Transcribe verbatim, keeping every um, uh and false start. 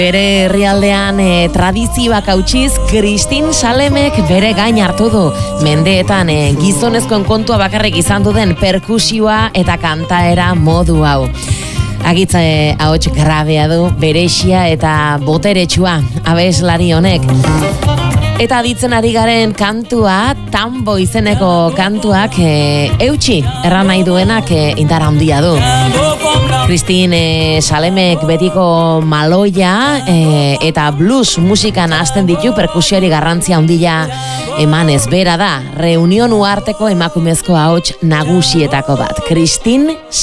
Bere herrialdean e, tradizioak hautsiz, Kristin Salemek bere gain hartu du. Mendeetan e, gizonezkoen kontua bakarrik izan duen perkusioa eta kantaera modu hau. Agitza e, ahots grabea du, berexia eta boteretsua abeslari honek. Eta aditzen ari garen kantua, Tambo izeneko kantuak e, eutxi erran nahi duenak e, indar handia du. Kristin e, Salemek betiko maloia e, eta blues musikan hasten ditu perkusioari garrantzia handia emanez. Bera da, reunion uarteko emakumezko ahots nagusietako bat. Kristin